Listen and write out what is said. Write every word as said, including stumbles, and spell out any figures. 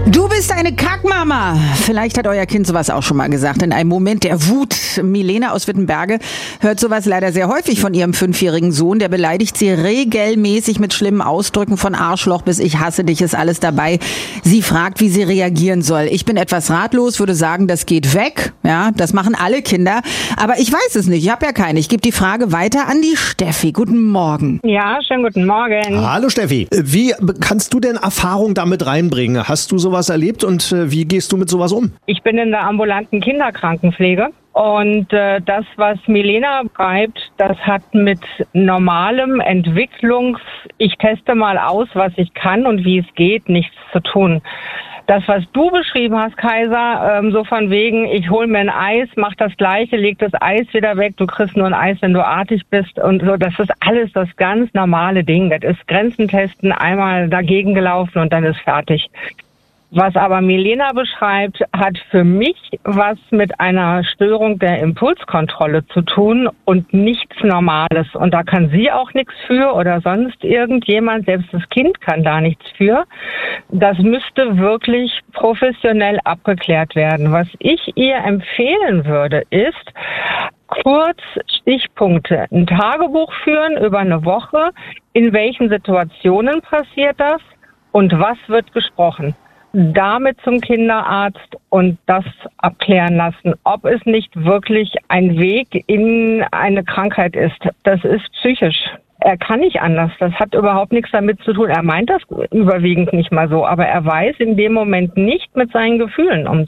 Du bist eine Kackmama. Vielleicht hat euer Kind sowas auch schon mal gesagt. In einem Moment der Wut. Milena aus Wittenberge hört sowas leider sehr häufig von ihrem fünfjährigen Sohn. Der beleidigt sie regelmäßig mit schlimmen Ausdrücken, von Arschloch bis ich hasse dich ist alles dabei. Sie fragt, wie sie reagieren soll. Ich bin etwas ratlos, würde sagen, das geht weg. Ja, das machen alle Kinder. Aber ich weiß es nicht. Ich habe ja keine. Ich gebe die Frage weiter an die Steffi. Guten Morgen. Ja, schönen guten Morgen. Hallo Steffi. Wie kannst du denn Erfahrung damit reinbringen? Hast du sowas erlebt und äh, wie gehst du mit sowas um? Ich bin in der ambulanten Kinderkrankenpflege und äh, das, was Milena schreibt, das hat mit normalem Entwicklungs-, ich teste mal aus, was ich kann und wie es geht, nichts zu tun. Das, was du beschrieben hast, Kaiser, ähm, so von wegen, ich hol mir ein Eis, mach das Gleiche, leg das Eis wieder weg, du kriegst nur ein Eis, wenn du artig bist und so, das ist alles das ganz normale Ding. Das ist Grenzen testen, einmal dagegen gelaufen und dann ist fertig. Was aber Milena beschreibt, hat für mich was mit einer Störung der Impulskontrolle zu tun und nichts Normales. Und da kann sie auch nichts für oder sonst irgendjemand, selbst das Kind kann da nichts für. Das müsste wirklich professionell abgeklärt werden. Was ich ihr empfehlen würde, ist, kurz Stichpunkte, ein Tagebuch führen über eine Woche. In welchen Situationen passiert das und was wird gesprochen? Damit zum Kinderarzt und das abklären lassen, ob es nicht wirklich ein Weg in eine Krankheit ist. Das ist psychisch. Er kann nicht anders. Das hat überhaupt nichts damit zu tun. Er meint das überwiegend nicht mal so, aber er weiß in dem Moment nicht mit seinen Gefühlen umzugehen.